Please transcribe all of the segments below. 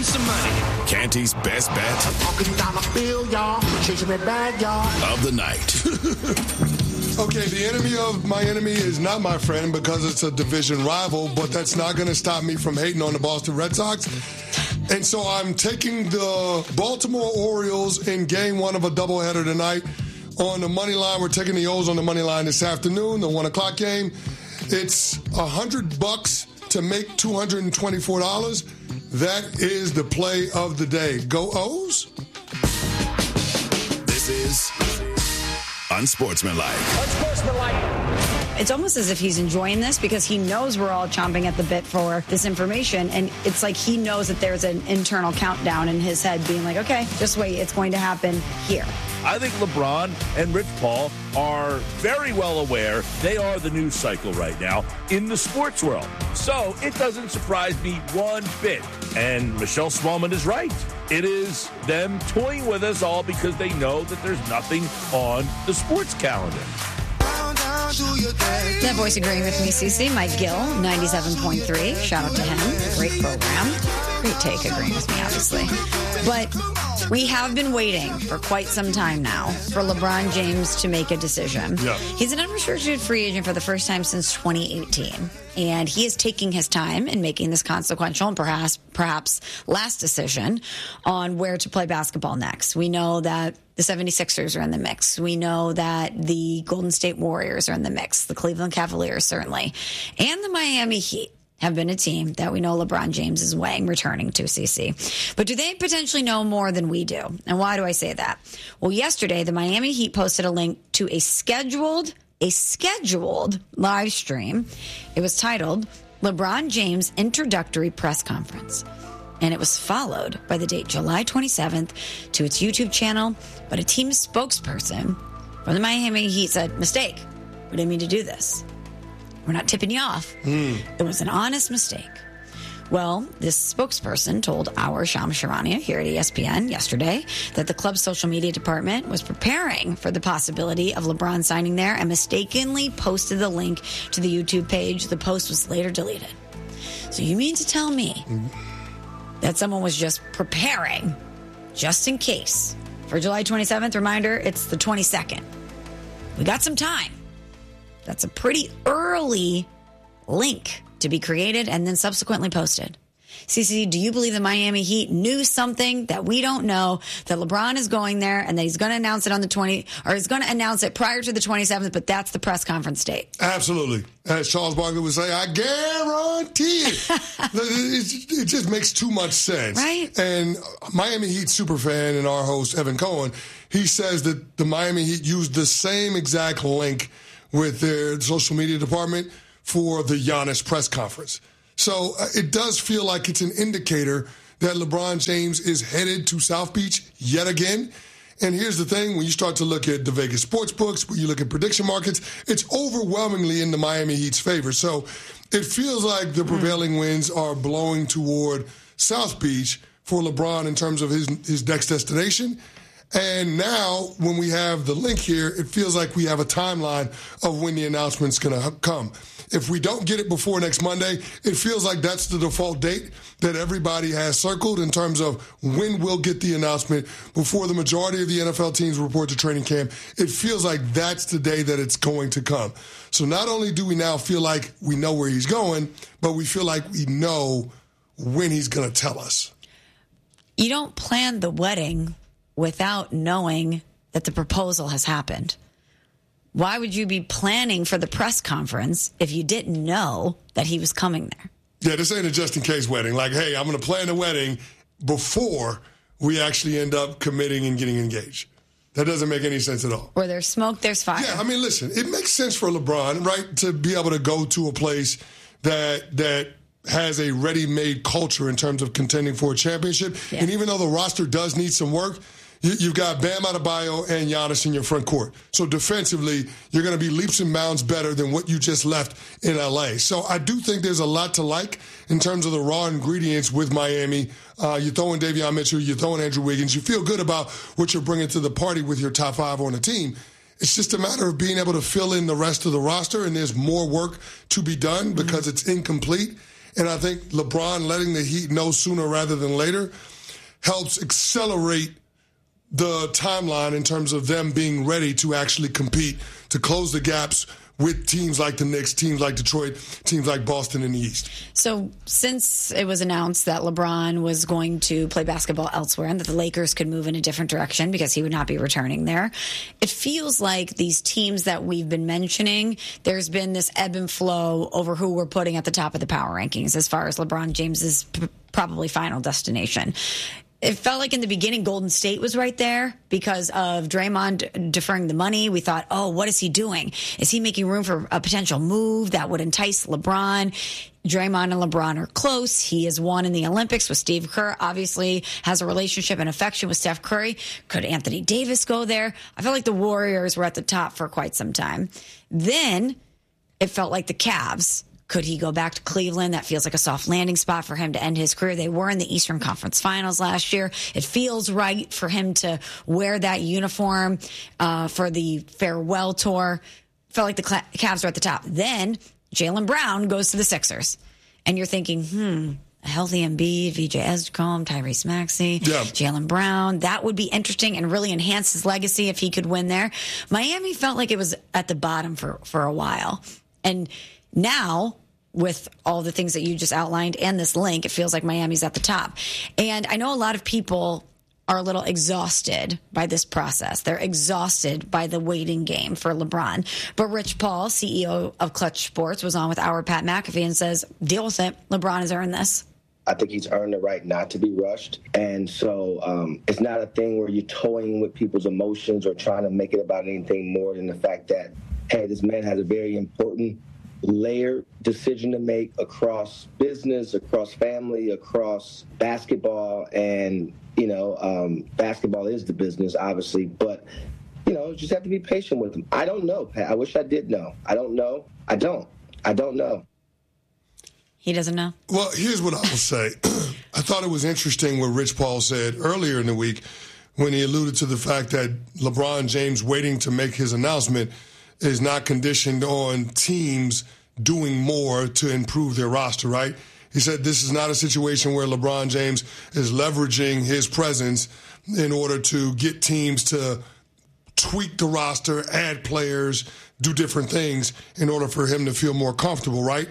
win some money. Canty's best bet of the night. Okay, the enemy of my enemy is not my friend because it's a division rival, but that's not going to stop me from hating on the Boston Red Sox. And so I'm taking the Baltimore Orioles in game one of a doubleheader tonight on the money line. We're taking the O's on the money line this afternoon, the 1 o'clock game. It's $100 to make $224. That is the play of the day. Go O's. This is Unsportsmanlike. It's almost as if he's enjoying this because he knows we're all chomping at the bit for this information. And it's like he knows that there's an internal countdown in his head being like, okay, just wait, it's going to happen here. I think LeBron and Rich Paul are very well aware they are the news cycle right now in the sports world. So it doesn't surprise me one bit. And Michelle Smallman is right. It is them toying with us all because they know that there's nothing on the sports calendar. That voice agreeing with me, CC, Mike Gill, 97.3. Shout out to him. Great program. Great take agreeing with me, obviously. But we have been waiting for quite some time now for LeBron James to make a decision. Yeah. He's an unrestricted free agent for the first time since 2018. And he is taking his time in making this consequential and perhaps last decision on where to play basketball next. We know that the 76ers are in the mix. We know that the Golden State Warriors are in the mix. The Cleveland Cavaliers, certainly. And the Miami Heat have been a team that we know LeBron James is weighing returning to, CC. But do they potentially know more than we do? And why do I say that? Well, yesterday, the Miami Heat posted a link to a scheduled live stream. It was titled LeBron James Introductory Press Conference. And it was followed by the date July 27th to its YouTube channel. But a team spokesperson from the Miami Heat said, mistake. We didn't mean to do this. We're not tipping you off. It was an honest mistake. Well, this spokesperson told our Shams Charania here at ESPN yesterday that the club's social media department was preparing for the possibility of LeBron signing there and mistakenly posted the link to the YouTube page. The post was later deleted. So you mean to tell me that someone was just preparing, just in case, for July 27th? Reminder, it's the 22nd. We got some time. That's a pretty early link to be created and then subsequently posted. CC, do you believe the Miami Heat knew something that we don't know, that LeBron is going there and that he's going to announce it on the 20, or he's going to announce it prior to the 27th, but that's the press conference date? Absolutely. As Charles Barkley would say, I guarantee it. It just makes too much sense. Right. And Miami Heat superfan and our host, Evan Cohen, he says that the Miami Heat used the same exact link with their social media department for the Giannis press conference. So it does feel like it's an indicator that LeBron James is headed to South Beach yet again. And here's the thing, when you start to look at the Vegas sports books, when you look at prediction markets, it's overwhelmingly in the Miami Heat's favor. So it feels like the prevailing winds are blowing toward South Beach for LeBron in terms of his next destination. And now, when we have the link here, it feels like we have a timeline of when the announcement's going to come. If we don't get it before next Monday, it feels like that's the default date that everybody has circled in terms of when we'll get the announcement before the majority of the NFL teams report to training camp. It feels like that's the day that it's going to come. So not only do we now feel like we know where he's going, but we feel like we know when he's going to tell us. You don't plan the wedding without knowing that the proposal has happened. Why would you be planning for the press conference if you didn't know that he was coming there? Yeah, this ain't a just-in-case wedding. Like, hey, I'm going to plan the wedding before we actually end up committing and getting engaged. That doesn't make any sense at all. Where there's smoke, there's fire. Yeah, I mean, listen, it makes sense for LeBron, right, to be able to go to a place that has a ready-made culture in terms of contending for a championship. Yeah. And even though the roster does need some work, you've got Bam Adebayo and Giannis in your front court. So defensively, you're going to be leaps and bounds better than what you just left in L.A. So I do think there's a lot to like in terms of the raw ingredients with Miami. You throw in Davion Mitchell, you throw in Andrew Wiggins. You feel good about what you're bringing to the party with your top five on the team. It's just a matter of being able to fill in the rest of the roster, and there's more work to be done because it's incomplete. And I think LeBron letting the Heat know sooner rather than later helps accelerate the timeline in terms of them being ready to actually compete, to close the gaps with teams like the Knicks, teams like Detroit, teams like Boston in the East. So since it was announced that LeBron was going to play basketball elsewhere and that the Lakers could move in a different direction because he would not be returning there, it feels like these teams that we've been mentioning, there's been this ebb and flow over who we're putting at the top of the power rankings as far as LeBron James's probably final destination. It felt like in the beginning, Golden State was right there because of Draymond deferring the money. We thought, oh, what is he doing? Is he making room for a potential move that would entice LeBron? Draymond and LeBron are close. He has won in the Olympics with Steve Kerr, obviously has a relationship and affection with Steph Curry. Could Anthony Davis go there? I felt like the Warriors were at the top for quite some time. Then it felt like the Cavs. Could he go back to Cleveland? That feels like a soft landing spot for him to end his career. They were in the Eastern Conference Finals last year. It feels right for him to wear that uniform for the farewell tour. Felt like the Cavs are at the top. Then Jaylen Brown goes to the Sixers. And you're thinking, a healthy Embiid, VJ Escom, Tyrese Maxey, Jaylen Brown. That would be interesting and really enhance his legacy if he could win there. Miami felt like it was at the bottom for a while. And now, with all the things that you just outlined and this link, it feels like Miami's at the top. And I know a lot of people are a little exhausted by this process. They're exhausted by the waiting game for LeBron. But Rich Paul, CEO of Clutch Sports, was on with our Pat McAfee and says, deal with it. LeBron has earned this. I think he's earned the right not to be rushed. And so it's not a thing where you're toying with people's emotions or trying to make it about anything more than the fact that, hey, this man has a very important layered decision to make across business, across family, across basketball. And, basketball is the business, obviously. But, just have to be patient with him. I don't know, Pat. I wish I did know. I don't know. I don't know. He doesn't know? Well, here's what I will say. I thought it was interesting what Rich Paul said earlier in the week when he alluded to the fact that LeBron James waiting to make his announcement is not conditioned on teams doing more to improve their roster, right? He said this is not a situation where LeBron James is leveraging his presence in order to get teams to tweak the roster, add players, do different things in order for him to feel more comfortable, right?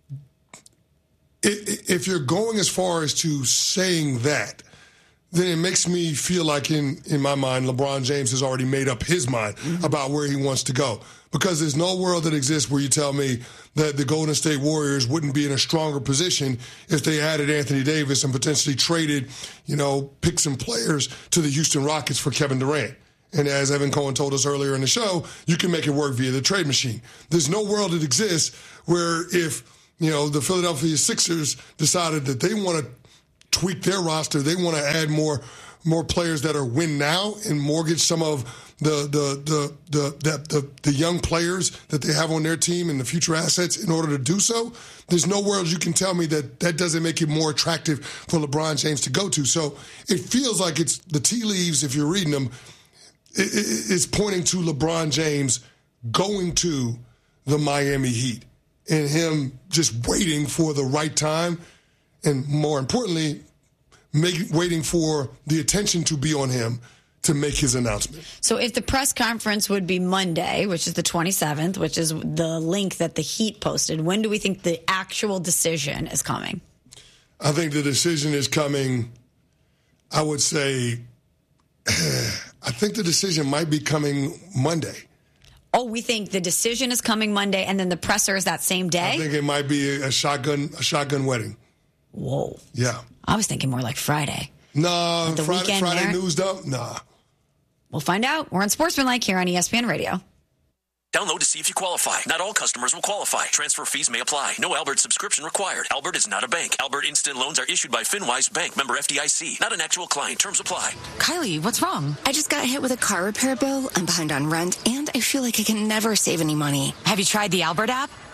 If you're going as far as to saying that, then it makes me feel like in my mind, LeBron James has already made up his mind about where he wants to go. Because there's no world that exists where you tell me that the Golden State Warriors wouldn't be in a stronger position if they added Anthony Davis and potentially traded, pick some players to the Houston Rockets for Kevin Durant. And as Evan Cohen told us earlier in the show, you can make it work via the trade machine. There's no world that exists where if, the Philadelphia Sixers decided that they want to tweak their roster, they want to add more players that are win now and mortgage some of the young players that they have on their team and the future assets in order to do so. There's no world you can tell me that doesn't make it more attractive for LeBron James to go to. So it feels like it's the tea leaves, if you're reading them, it's pointing to LeBron James going to the Miami Heat and him just waiting for the right time and, more importantly, waiting for the attention to be on him to make his announcement. So if the press conference would be Monday, which is the 27th, which is the link that the Heat posted, when do we think the actual decision is coming? I think the decision is coming, I would say, I think the decision might be coming Monday. Oh, we think the decision is coming Monday and then the presser is that same day? I think it might be a shotgun wedding. Whoa. Yeah. I was thinking more like Friday. Nah, Friday news dump? Nah. We'll find out. We're on Sportsmanlike here on ESPN Radio. Download to see if you qualify. Not all customers will qualify. Transfer fees may apply. No Albert subscription required. Albert is not a bank. Albert Instant Loans are issued by FinWise Bank, member FDIC. Not an actual client. Terms apply. Kylie, what's wrong? I just got hit with a car repair bill. I'm behind on rent, and I feel like I can never save any money. Have you tried the Albert app?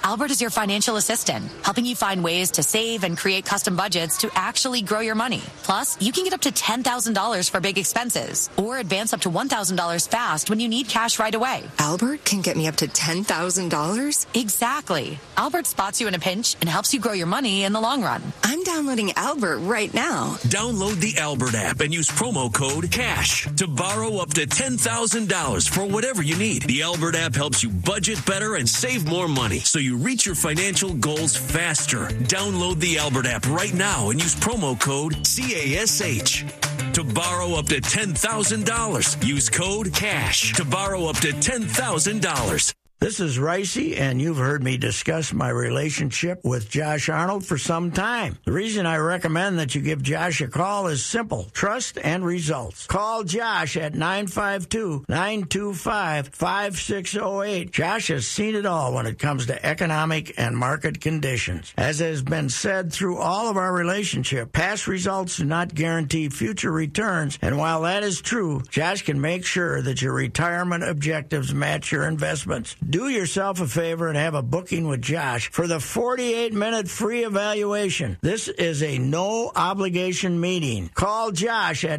Albert is your financial assistant, helping you find ways to save and create custom budgets to actually grow your money. Plus, you can get up to $10,000 for big expenses or advance up to $1,000 fast when you need cash right away. Albert can get me up to $10,000? Exactly. Albert spots you in a pinch and helps you grow your money in the long run. I'm downloading Albert right now. Download the Albert app and use promo code CASH to borrow up to $10,000 for whatever you need. The Albert app helps you budget better and save more money so you reach your financial goals faster. Download the Albert app right now and use promo code CASH to borrow up to $10,000. Use code CASH to borrow up to $10,000. This is Ricey, and you've heard me discuss my relationship with Josh Arnold for some time. The reason I recommend that you give Josh a call is simple: trust and results. Call Josh at 952-925-5608. Josh has seen it all when it comes to economic and market conditions. As has been said through all of our relationship, past results do not guarantee future returns, and while that is true, Josh can make sure that your retirement objectives match your investments. Do yourself a favor and have a booking with Josh for the 48-minute free evaluation. This is a no-obligation meeting. Call Josh at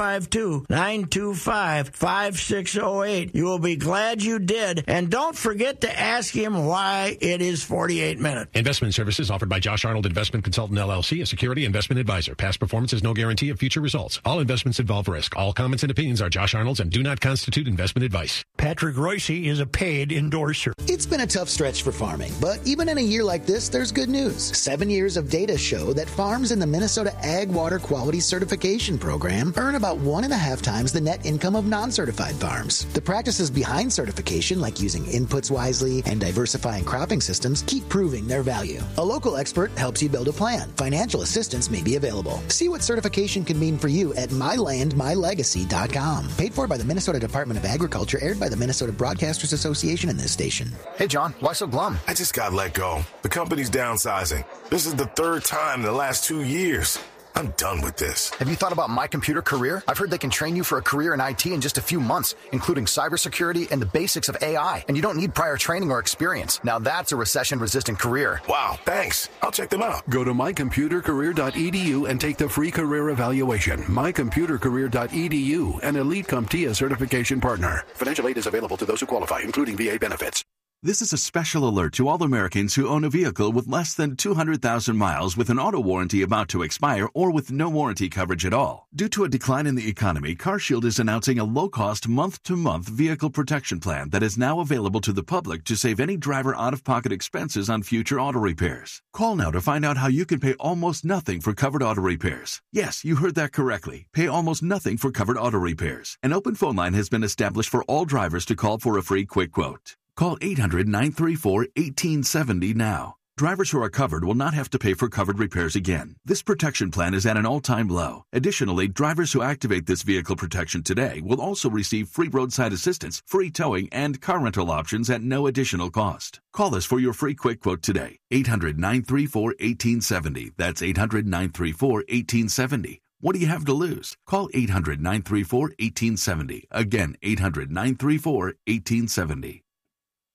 952-925-5608. You will be glad you did, and don't forget to ask him why it is 48 minutes. Investment services offered by Josh Arnold Investment Consultant, LLC, a security investment advisor. Past performance is no guarantee of future results. All investments involve risk. All comments and opinions are Josh Arnold's and do not constitute investment advice. Patrick Reusse is a paid endorser. It's been a tough stretch for farming, but even in a year like this, there's good news. 7 years of data show that farms in the Minnesota Ag Water Quality Certification Program earn about 1.5 times the net income of non-certified farms. The practices behind certification, like using inputs wisely and diversifying cropping systems, keep proving their value. A local expert helps you build a plan. Financial assistance may be available. See what certification can mean for you at mylandmylegacy.com. Paid for by the Minnesota Department of Agriculture, aired by the Minnesota Broadcasters Association and this station. Hey, John, why so glum? I just got let go. The company's downsizing. This is the third time in the last 2 years. I'm done with this. Have you thought about My Computer Career? I've heard they can train you for a career in IT in just a few months, including cybersecurity and the basics of AI. And you don't need prior training or experience. Now that's a recession-resistant career. Wow, thanks. I'll check them out. Go to mycomputercareer.edu and take the free career evaluation. mycomputercareer.edu, an Elite CompTIA certification partner. Financial aid is available to those who qualify, including VA benefits. This is a special alert to all Americans who own a vehicle with less than 200,000 miles with an auto warranty about to expire or with no warranty coverage at all. Due to a decline in the economy, CarShield is announcing a low-cost month-to-month vehicle protection plan that is now available to the public to save any driver out-of-pocket expenses on future auto repairs. Call now to find out how you can pay almost nothing for covered auto repairs. Yes, you heard that correctly. Pay almost nothing for covered auto repairs. An open phone line has been established for all drivers to call for a free quick quote. Call 800-934-1870 now. Drivers who are covered will not have to pay for covered repairs again. This protection plan is at an all-time low. Additionally, drivers who activate this vehicle protection today will also receive free roadside assistance, free towing, and car rental options at no additional cost. Call us for your free quick quote today. 800-934-1870. That's 800-934-1870. What do you have to lose? Call 800-934-1870. Again, 800-934-1870.